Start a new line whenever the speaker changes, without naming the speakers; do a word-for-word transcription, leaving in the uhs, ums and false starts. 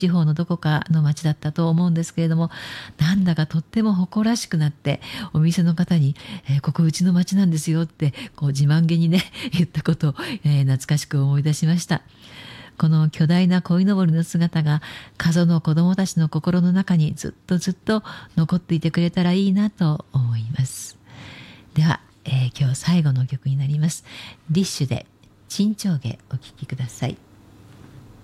地方のどこかの町だったと思うんですけれども、なんだかとっても誇らしくなって、お店の方に、えーここうちの町なんですよってこう自慢げにね言ったことを、えー懐かしく思い出しました。この巨大な鯉のぼりの姿が過疎の子どもたちの心の中にずっとずっと残っていてくれたらいいなと思います。では、えー今日最後の曲になります。ディッシュで沈丁花お聴きください。